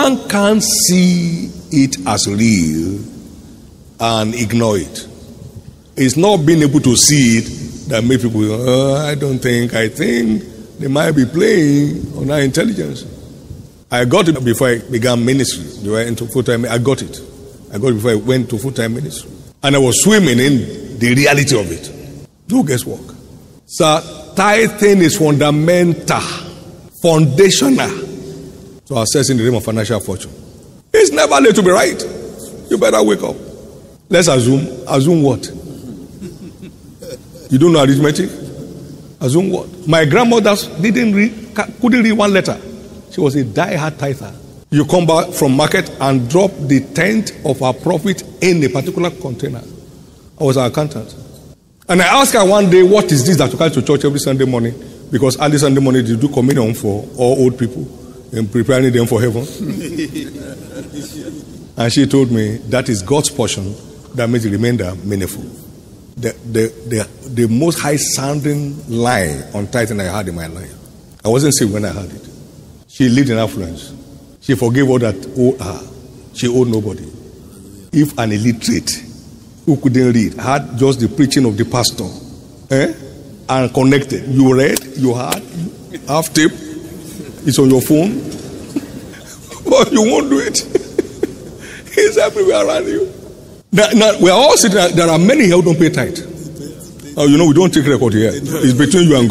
One can't see it as real and ignore it. It's not being able to see it that makes people go, I think they might be playing on our intelligence. I got it before I began ministry. They were into full-time. I got it before I went to full-time ministry. And I was swimming in the reality of it. Do guesswork. So tithing is fundamental, foundational to accessing the realm of financial fortune. It's never late to be right. You better wake up. Let's assume what? You don't know arithmetic? Assume what? My grandmother couldn't read one letter. She was a die-hard tither. You come back from market and drop the tenth of her profit in a particular container. I was an accountant. And I asked her one day, what is this that you carry to church every Sunday morning? Because early Sunday morning they do communion for all old people and preparing them for heaven. And she told me that is God's portion that makes the remainder meaningful. The most high-sounding lie on tithing I had in my life. I wasn't saved when I heard it. She lived in affluence. She forgave all that owed her. She owed nobody. If an illiterate who couldn't read had just the preaching of the pastor and connected, you read, you had, half tape, it's on your phone, but you won't do it. It's everywhere around you. Now, we are all sitting there. There are many here who don't pay tithe. Oh, we don't take record here. It's between you and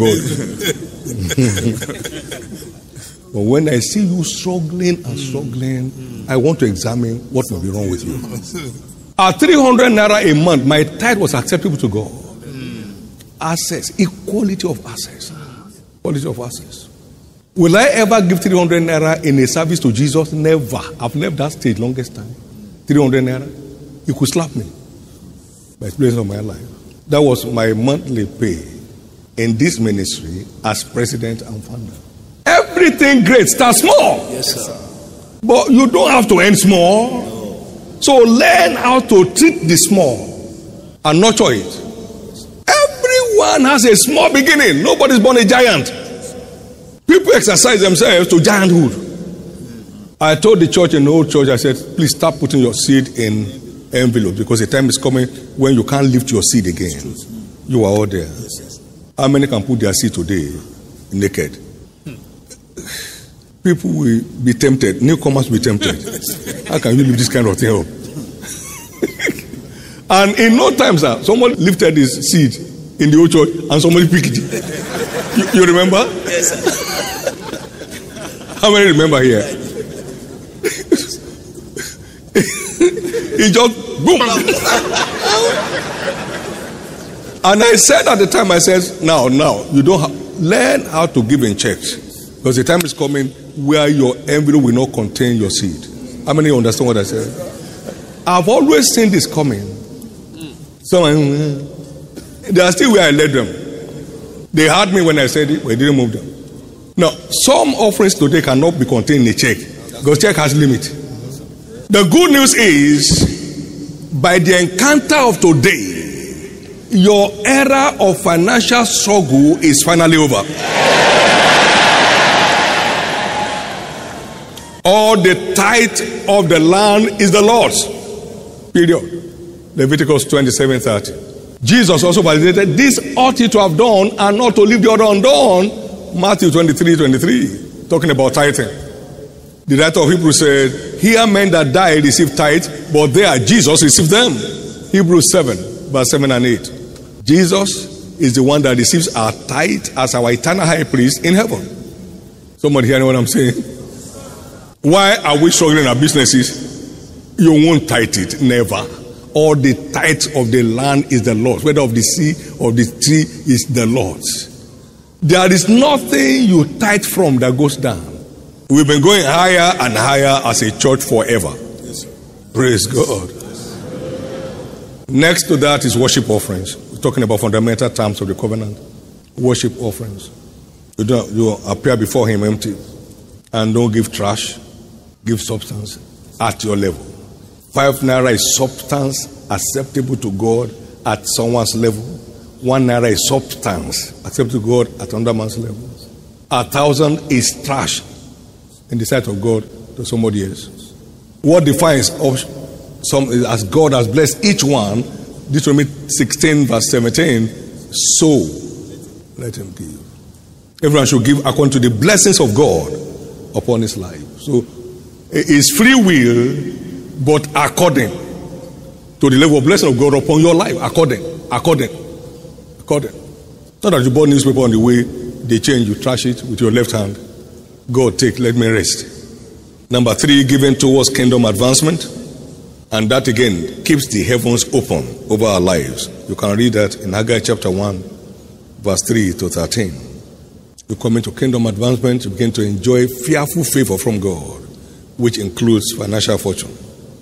God. But when I see you struggling, I want to examine what may be wrong with you. At 300 naira a month, my tithe was acceptable to God. Access, equality of access. Quality of access. Will I ever give 300 naira in a service to Jesus? Never. I've left that stage longest time. 300 naira. You could slap me. My experience of my life. That was my monthly pay in this ministry as president and founder. Everything great starts small. Yes, sir. But you don't have to end small. No. So learn how to treat the small and nurture it. Everyone has a small beginning. Nobody's born a giant. People exercise themselves to gianthood. I told the church in the old church, I said, please stop putting your seed in envelopes because the time is coming when you can't lift your seed again. You are all there. How many can put their seed today naked? People will be tempted. Newcomers will be tempted. How can you leave this kind of thing up? And in no time, sir, someone lifted his seed in the old church and somebody picked it. You remember? Yes, sir. How many remember here? He just boom. And I said at the time, I said, now, you don't learn how to give in checks. Because the time is coming where your envelope will not contain your seed. How many understand what I said? I've always seen this coming. Someone, they are still where I led them. They heard me when I said it, but I didn't move them. Now, some offerings today cannot be contained in a check. Because check has limit. The good news is, by the encounter of today, your era of financial struggle is finally over. All the tithe of the land is the Lord's. Period. Leviticus 27:30. Jesus also validated this ought you to have done and not to leave the other undone. Matthew 23:23. Talking about tithing. The writer of Hebrews said, here men that die receive tithe, but there Jesus received them. Hebrews 7:7-8. Jesus is the one that receives our tithe as our eternal high priest in heaven. Somebody hearing what I'm saying? Why are we struggling in our businesses? You won't tithe it, never. All the tithe of the land is the Lord's, whether of the sea or the tree is the Lord's. There is nothing you tithe from that goes down. We've been going higher and higher as a church forever. Yes, praise God. Next to that is worship offerings. We're talking about fundamental terms of the covenant. Worship offerings. You appear before him empty. And don't give trash. Give substance at your level. 5 naira is substance acceptable to God at someone's level. 1 naira is substance acceptable to God at another man's level. 1,000 is trash in the sight of God to somebody else. What defines some as God has blessed each one, Deuteronomy 16 verse 17, so let him give. Everyone should give according to the blessings of God upon his life. So it's free will, but according to the level of blessing of God upon your life. According. Not that you bought newspaper on the way, they change, you trash it with your left hand. God, take, let me rest. Number 3, giving towards kingdom advancement. And that again keeps the heavens open over our lives. You can read that in Haggai chapter 1, verse 3 to 13. You come into kingdom advancement, you begin to enjoy fearful favor from God, which includes financial fortune.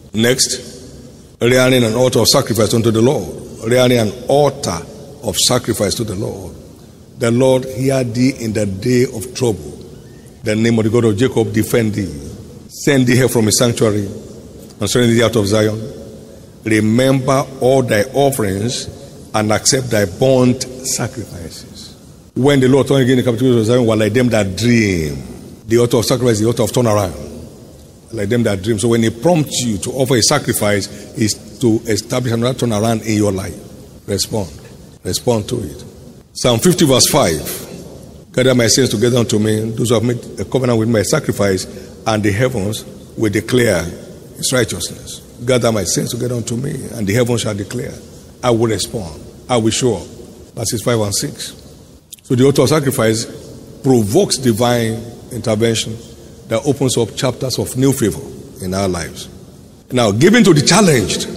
Next, rearing an altar of sacrifice unto the Lord. Rearing an altar of sacrifice to the Lord. The Lord hear thee in the day of trouble. The name of the God of Jacob defend thee. Send thee help from his sanctuary and send thee out of Zion. Remember all thy offerings and accept thy burnt sacrifices. When the Lord turned again the captivity of Zion, were like them that dream. The altar of sacrifice, the altar of turnaround. Like them that dream. So when he prompts you to offer a sacrifice, is to establish another turnaround in your life. Respond to it. Psalm 50 verse 5. Gather my sins together unto me. Those who have made a covenant with my sacrifice, and the heavens will declare his righteousness. Gather my sins together unto me, and the heavens shall declare. I will respond. I will show up. Verses 5 and 6. So the altar of sacrifice provokes divine intervention that opens up chapters of new favor in our lives. Now, giving to the challenged.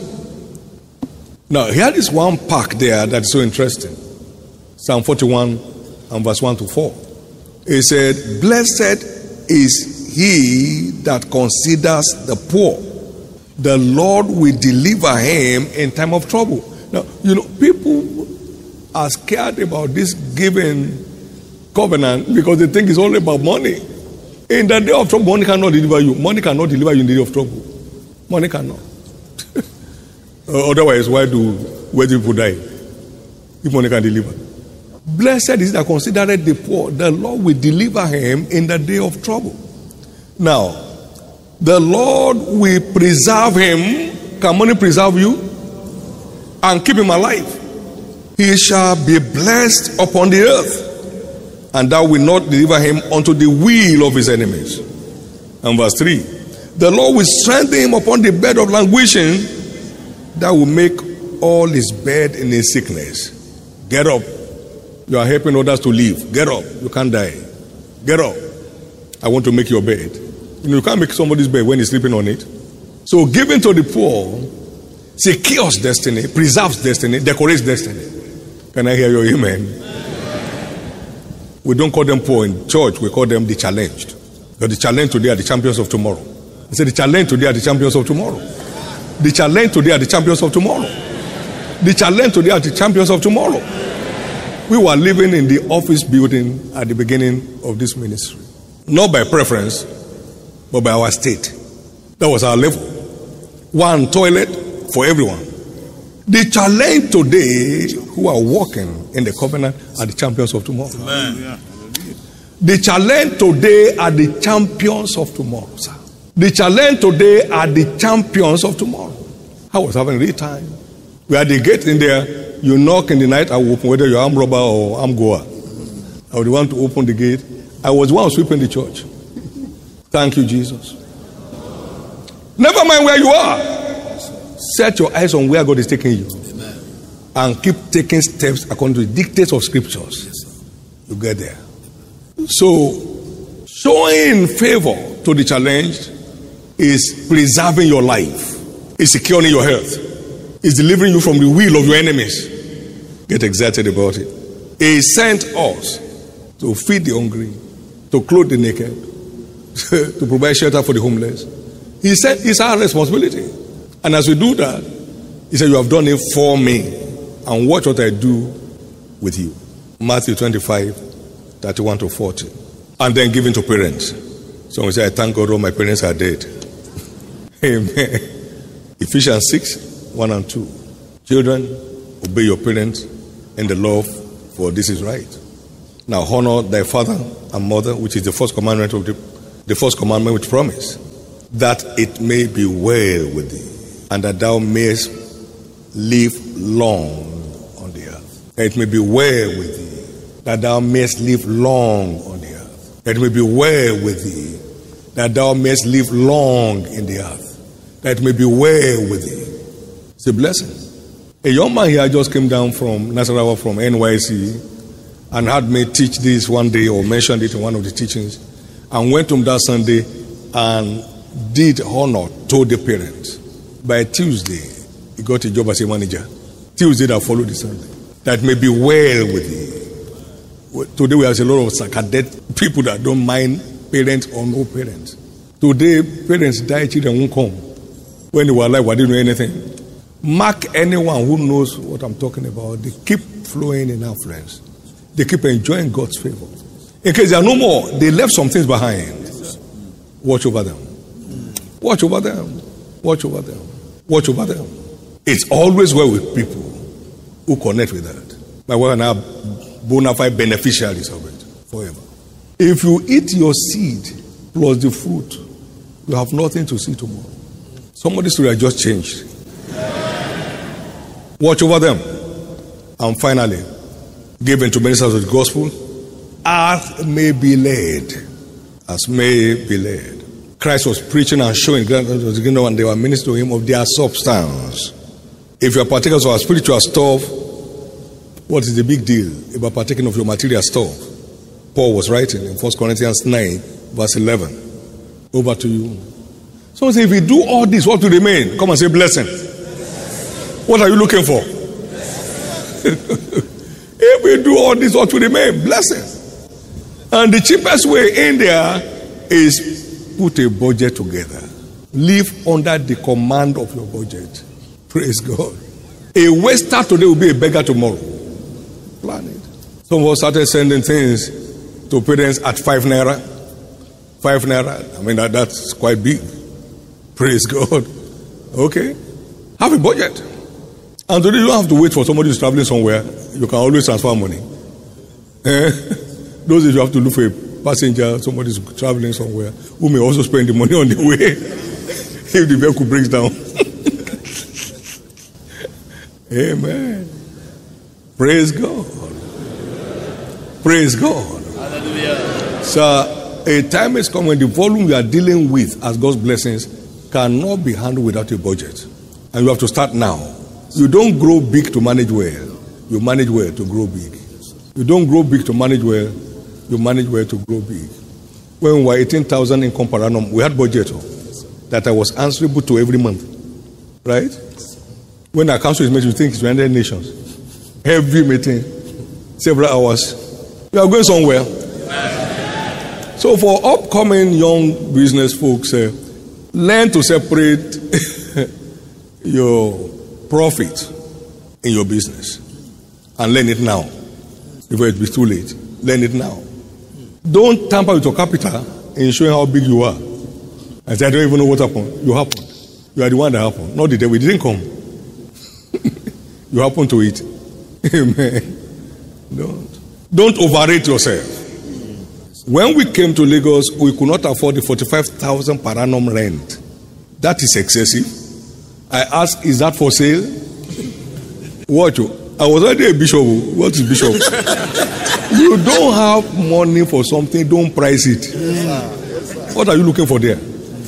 Now, here is one part there that's so interesting. Psalm 41 and verse 1 to 4. It said, blessed is he that considers the poor. The Lord will deliver him in time of trouble. Now, people are scared about this giving covenant because they think it's all about money. In the day of trouble, money cannot deliver you. Money cannot deliver you in the day of trouble. Money cannot. Otherwise, where do people die? If money can deliver. Blessed is that considereth the poor. The Lord will deliver him in the day of trouble. Now, the Lord will preserve him. Can money preserve you? And keep him alive. He shall be blessed upon the earth, and thou wilt not deliver him unto the will of his enemies. And verse 3. The Lord will strengthen him upon the bed of languishing, that will make all his bed in his sickness. Get up. You are helping others to live. Get up. You can't die. Get up. I want to make your bed. You can't make somebody's bed when he's sleeping on it. So giving to the poor secures destiny, preserves destiny, decorates destiny. Can I hear your amen? We don't call them poor in church. We call them the challenged. Because the challenged today are the champions of tomorrow. I said the challenged today are the champions of tomorrow. The challenged today are the champions of tomorrow. The challenged today are the champions of tomorrow. We were living in the office building at the beginning of this ministry. Not by preference, but by our state. That was our level. One toilet for everyone. The challenge today who are walking in the covenant are the champions of tomorrow. Amen. The challenge today are the champions of tomorrow, sir. The challenge today are the champions of tomorrow. I was having a real time. We had the gate in there. You knock in the night, I will open, whether you're armed robber or armed goer. I would want to open the gate. I was the one sweeping the church. Thank you, Jesus. Never mind where you are. Set your eyes on where God is taking you. Amen. And keep taking steps according to the dictates of scriptures. Yes, you get there. So, showing favor to the challenged is preserving your life, is securing your health, is delivering you from the will of your enemies. Get excited about it. He sent us to feed the hungry, to clothe the naked, to provide shelter for the homeless. He said it's our responsibility. And as we do that, he said, you have done it for me, and watch what I do with you. Matthew 25, 31 to 40. And then giving to parents. So we say, I thank God all my parents are dead. Amen. Ephesians 6, 1 and 2. Children, obey your parents in the love, for this is right. Now honor thy father and mother, which is the first commandment of the first commandment with promise, that it may be well with thee, and that thou mayest live long on the earth. That it may be well with thee, that thou mayest live long on the earth. That it may be well with thee, that thou mayest live long in the earth. That it may be well with thee. It's a blessing. A young man here just came down from Nasarawa, from NYC, and had me teach this one day, or mentioned it in one of the teachings, and went to him that Sunday and did honor to the parents. By Tuesday, he got a job as a manager. Tuesday that followed the Sunday. That may be well with thee. Today we have a lot of cadet people that don't mind parents or no parents. Today, parents die, children won't come. When they were alive, they didn't know anything. Mark anyone who knows what I'm talking about. They keep flowing in affluence. They keep enjoying God's favor. In case there are no more, they left some things behind. Watch over them. Watch over them. Watch over them. Watch over them. It's always well with people who connect with that. My wife and I are bona fide beneficiaries of it forever. If you eat your seed plus the fruit, you have nothing to see tomorrow. Somebody's story has just changed. Watch over them. And finally, give into ministers of the gospel as may be led. As may be led. Christ was preaching and showing, and they were ministering to him of their substance. If you are partakers of our spiritual stuff, what is the big deal about partaking of your material stuff? Paul was writing in 1 Corinthians 9, verse 11. Over to you. Someone say, if we do all this, what will remain? Come and say blessing. What are you looking for? If we do all this, what will remain? Blessing. And the cheapest way in there is put a budget together. Live under the command of your budget. Praise God. A waster today will be a beggar tomorrow. Plan it. Some of us started sending things to parents at 5 naira. 5 naira. I mean, that's quite big. Praise God. Okay. Have a budget. And today you don't have to wait for somebody who's traveling somewhere. You can always transfer money. Those days you have to look for a passenger, somebody's traveling somewhere, who may also spend the money on the way if the vehicle breaks down. Amen. Praise God. Praise God. Hallelujah. So, a time is coming when the volume we are dealing with as God's blessings cannot be handled without a budget. And you have to start now. You don't grow big to manage well. You manage well to grow big. You don't grow big to manage well. You manage well to grow big. When we were 18,000 income per annum, we had budget that I was answerable to every month. Right? When our council is meeting, you think it's United Nations. Every meeting, several hours. You are going somewhere. So for upcoming young business folks, learn to separate your profit in your business. And learn it now. Before it be too late. Learn it now. Don't tamper with your capital in showing how big you are. And say, I don't even know what happened. You happened. You are the one that happened. Not the devil. It didn't come. You happen to it. Amen. Don't overrate yourself. When we came to Lagos, we could not afford the 45,000 per annum rent. That is excessive. I asked, is that for sale? What? I was already a bishop. What is bishop? You don't have money for something, don't price it. What are you looking for there?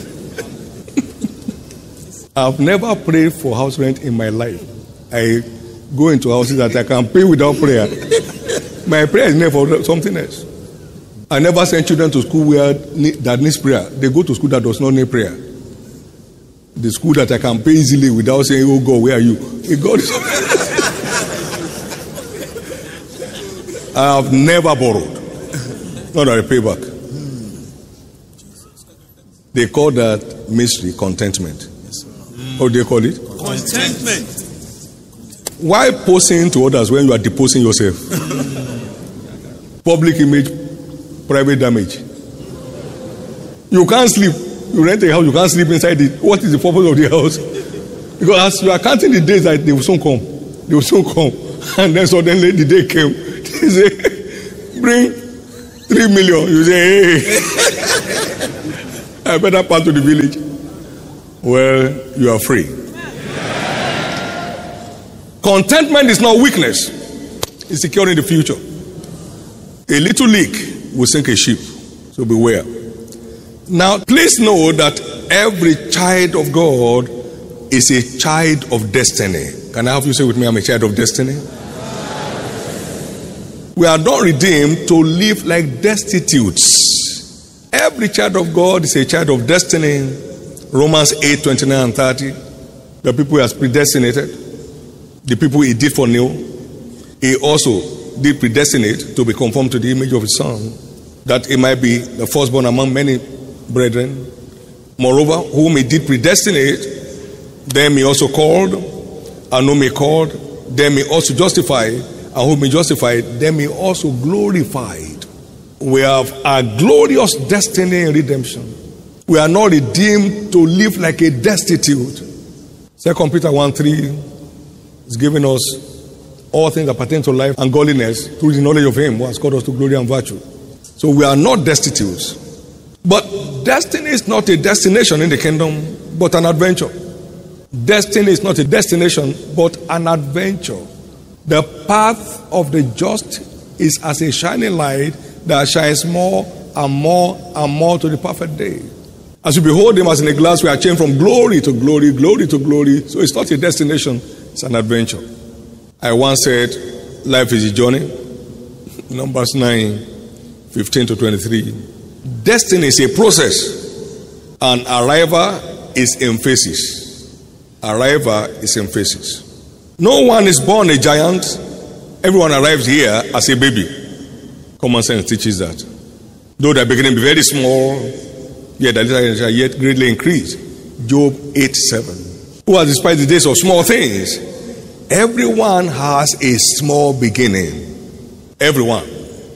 I've never prayed for house rent in my life. I go into houses that I can pay without prayer. My prayer is never for something else. I never send children to school that needs prayer. They go to school that does not need prayer. The school that I can pay easily without saying, oh God, where are you? Hey, God is I have never borrowed. Not that I pay back. They call that mystery contentment. What do they call it? Contentment. Why posing to others when you are deposing yourself? Public image, private damage. You can't sleep. You rent a house, you can't sleep inside it. What is the purpose of the house? Because as you are counting the days that they will soon come. They will soon come. And then suddenly the day came. They say, bring 3 million. You say, hey, I better pass to the village. well, you are free. Contentment is not weakness. It's securing the future. A little leak will sink a ship. So beware. Now, please know that every child of God is a child of destiny. Can I have you say with me, I'm a child of destiny? We are not redeemed to live like destitutes. Every child of God is a child of destiny. Romans 8:29 and 30. The people he has predestinated, the people he did foreknow, he also did predestinate to be conformed to the image of his Son, that he might be the firstborn among many brethren. Moreover, whom he did predestinate, them he also called, and whom he called, them he also justified, and whom he justified, them he also glorified. We have a glorious destiny in redemption. We are not redeemed to live like a destitute. 2 Peter 1:3 is giving us all things that pertain to life and godliness through the knowledge of him who has called us to glory and virtue. So we are not destitutes. But destiny is not a destination in the kingdom, but an adventure. Destiny is not a destination, but an adventure. The path of the just is as a shining light that shines more and more and more to the perfect day. As we behold him as in a glass, we are changed from glory to glory, glory to glory. So it's not a destination, it's an adventure. I once said, life is a journey. Numbers 9:15 to 23. Destiny is a process, and arrival is emphasis. Arrival is emphasis. No one is born a giant. Everyone arrives here as a baby. Common sense teaches that. Though they're beginning to be very small, yet the later shall yet greatly increase. Job 8:7. Who has despised the days of small things? Everyone has a small beginning. Everyone.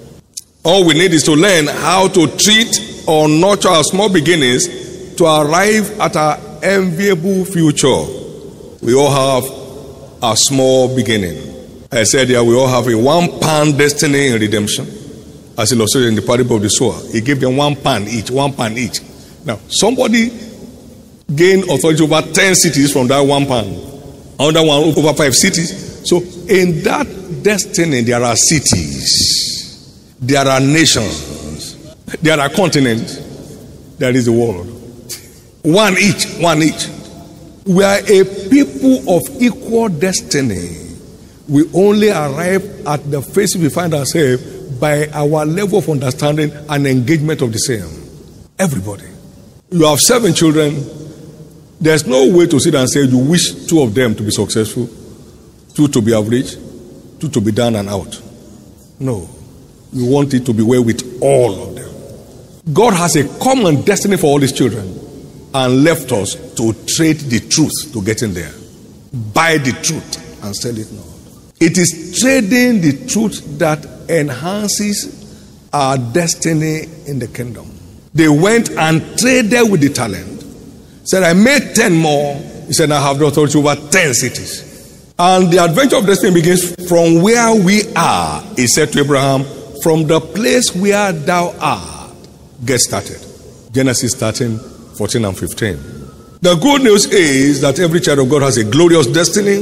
All we need is to learn how to treat or nurture our small beginnings to arrive at our enviable future. We all have a small beginning. I said we all have a £1 destiny in redemption. As illustrated in the parable of the sower. He gave them £1 each, £1 each. Now, somebody gained authority over 10 cities from that £1. Another one over 5 cities. So, in that destiny, there are cities, there are nations, there are continents, there is the world. One each. We are a people of equal destiny. We only arrive at the phase we find ourselves by our level of understanding and engagement of the same. Everybody. You have 7 children. There's no way to sit and say you wish 2 of them to be successful, 2 to be average, 2 to be down and out. No. You want it to be well with all of them. God has a common destiny for all his children and left us to trade the truth to get in there. Buy the truth and sell it now. It is trading the truth that enhances our destiny in the kingdom. They went and traded with the talent. Said, I made 10 more. He said, I have the authority over 10 cities. And the adventure of destiny begins from where we are. He said to Abraham, from the place where thou art, get started. Genesis 13:14 and 15. The good news is that every child of God has a glorious destiny,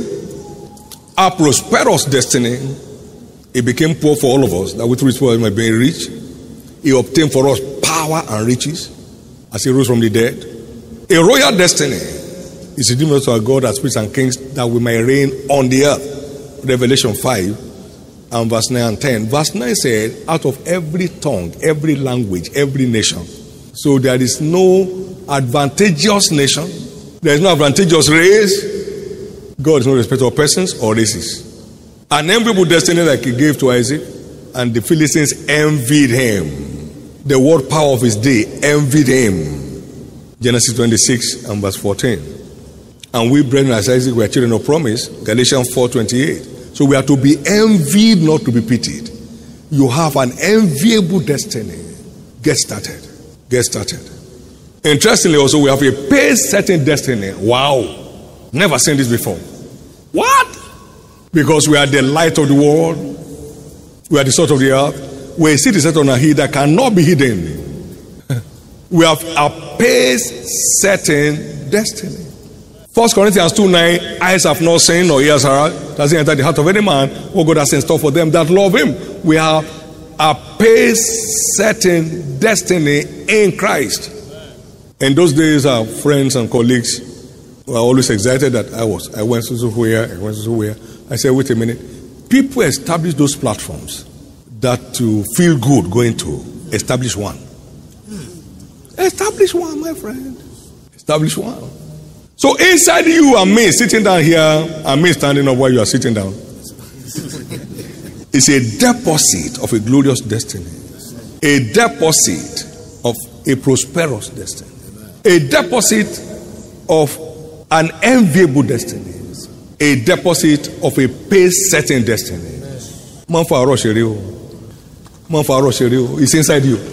a prosperous destiny. He became poor for all of us, that with which we might be rich. He obtained for us power and riches as he rose from the dead. A royal destiny is redeemed us to our God as priests and kings, that we may reign on the earth. Revelation 5 and verse 9 and 10. Verse 9 said, out of every tongue, every language, every nation. So there is no advantageous nation. There is no advantageous race. God is no respecter of persons or races. An enviable destiny like he gave to Isaac, and the Philistines envied him. The world power of his day envied him. Genesis 26 and verse 14. And we, brethren, as Isaac, were children of promise. Galatians 4:28. So we are to be envied, not to be pitied. You have an enviable destiny. Get started. Get started. Interestingly, also, we have a pace-setting destiny. Wow. Never seen this before. What? Because we are the light of the world. We are the salt of the earth. We are a city set on a hill that cannot be hidden. We have a pace-setting destiny. 1 Corinthians 2:9, eyes have not seen nor ears heard, doesn't enter the heart of any man what God has in store for them that love him. We have a pace-setting destiny in Christ. In those days, our friends and colleagues were always excited that I went to where. I said, wait a minute. People establish those platforms that to feel good going to. Establish one. Establish one, my friend. Establish one. So inside you and me sitting down here and me standing up while you are sitting down is a deposit of a glorious destiny. A deposit of a prosperous destiny. A deposit of an enviable destiny. A deposit of a pace-setting destiny. Man for it's inside you.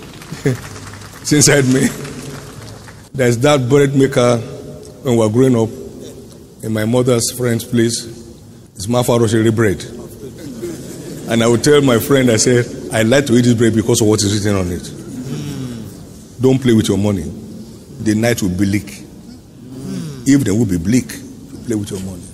It's inside me. There's that bread maker when we were growing up in my mother's friend's place. It's Mafa Rosheri bread. And I would tell my friend, I said, I like to eat this bread because of what is written on it. Don't play with your money. The night will be bleak. Evening will be bleak. Play with your money.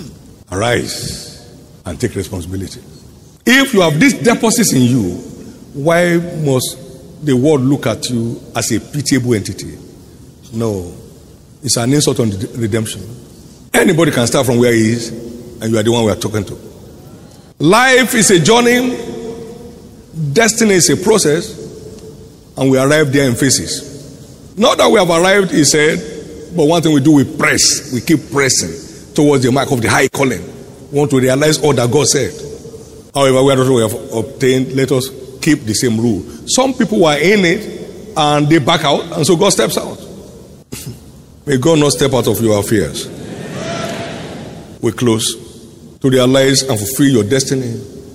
Arise and take responsibility. If you have these deposits in you, why must the world look at you as a pitiable entity? No. It's an insult on redemption. Anybody can start from where he is, and you are the one we are talking to. Life is a journey. Destiny is a process, and we arrive there in phases. Not that we have arrived, he said, but one thing we do, we press. We keep pressing towards the mark of the high calling. We want to realize all that God said. However, we have obtained, let us keep the same rule. Some people were in it, and they back out, and so God steps out. May God not step out of your affairs. We close. To realize and fulfill your destiny,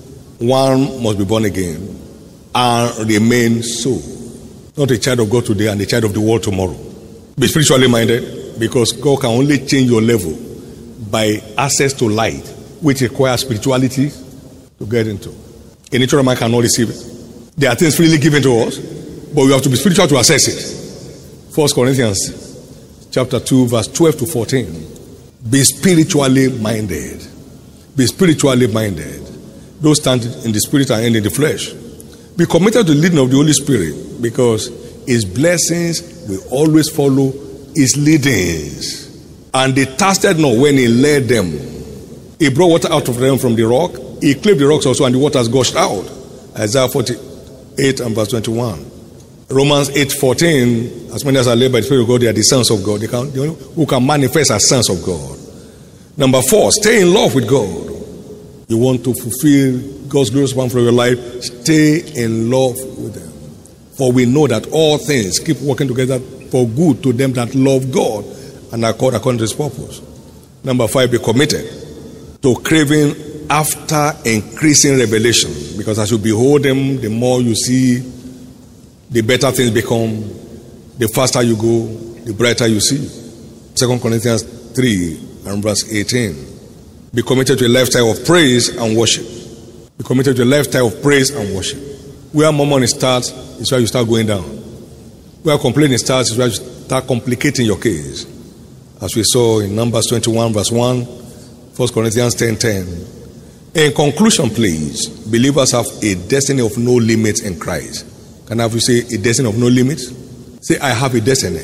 one must be born again and remain so. Not a child of God today and a child of the world tomorrow. Be spiritually minded, because God can only change your level by access to light, which requires spirituality to get into. A natural man cannot receive it. There are things freely given to us, but we have to be spiritual to access it. 1 Corinthians chapter 2, verse 12 to 14. Be spiritually minded. Be spiritually minded. Don't stand in the spirit and end in the flesh. Be committed to the leading of the Holy Spirit, because his blessings will always follow his leadings. And they thirsted not when he led them. He brought water out of them from the rock. He cleft the rocks also, and the waters gushed out. Isaiah 48 and verse 21. Romans 8:14. As many as are led by the Spirit of God, they are the sons of God. They who can manifest as sons of God. Number 4, stay in love with God. You want to fulfill God's glorious plan for your life, stay in love with them. For we know that all things keep working together for good to them that love God and are called according to his purpose. Number 5, be committed to craving after increasing revelation. Because as you behold him, the more you see, the better things become. The faster you go, the brighter you see. 2 Corinthians 3 and verse 18. Be committed to a lifestyle of praise and worship. Be committed to a lifestyle of praise and worship. Where money starts is where you start going down. Where complaining starts is where you start complicating your case. As we saw in Numbers 21 verse 1, 1 Corinthians 10:10. In conclusion, please, believers have a destiny of no limits in Christ. Can I have you say a destiny of no limits? Say, I have a destiny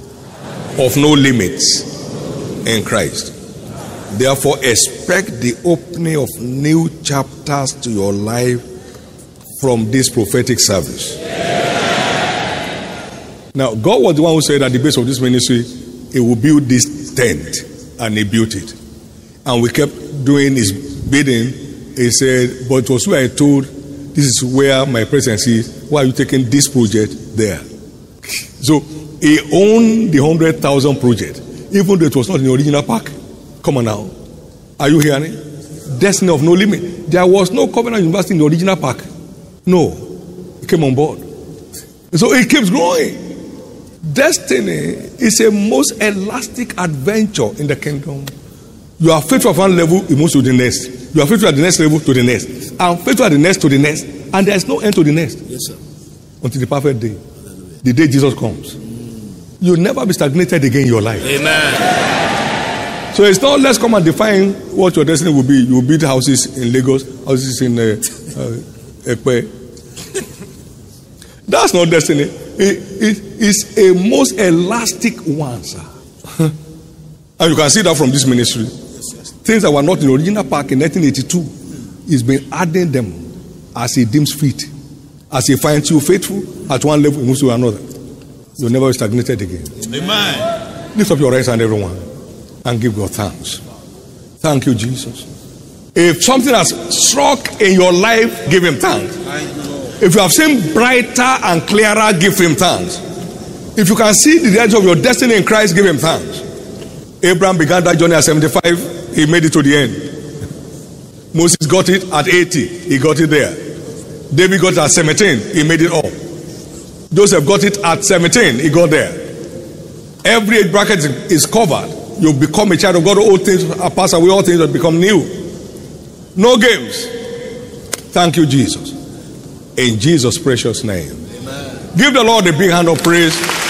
of no limits in Christ. Therefore, expect the opening of new chapters to your life from this prophetic service. Now, God was the one who said at the base of this ministry, he will build this tent, and he built it. And we kept doing his bidding. He said, but it was where I told, this is where my presence is. Why are you taking this project there? So, he owned the 100,000 project, even though it was not in the original park. Come on now. Are you hearing? Destiny of no limit. There was no Covenant University in the original park. No. It came on board. So it keeps growing. Destiny is a most elastic adventure in the kingdom. You are faithful at one level, you move to the next. You are faithful at the next level to the next. And faithful at the next to the next. And there is no end to the next. Yes, sir. Until the perfect day. The day Jesus comes. You'll never be stagnated again in your life. Amen. So it's not, let's come and define what your destiny will be. You will build houses in Lagos, houses in Ekpe. That's not destiny. It's a most elastic one, sir. And you can see that from this ministry. Things that were not in the original park in 1982, he's been adding them as he deems fit. As he finds you faithful at one level, he moves to another. You'll never be stagnated again. Amen. Lift up your right hand, everyone, and give God thanks. Thank you, Jesus. If something has struck in your life, give him thanks. If you have seen brighter and clearer, give him thanks. If you can see the edge of your destiny in Christ, give him thanks. Abraham began that journey at 75. He made it to the end. Moses got it at 80. He got it there. David got it at 17. He made it all. Joseph got it at 17. He got there. Every age bracket is covered. You become a child of God. All things are passed away. All things have become new. No games. Thank you, Jesus. In Jesus' precious name. Amen. Give the Lord a big hand of praise.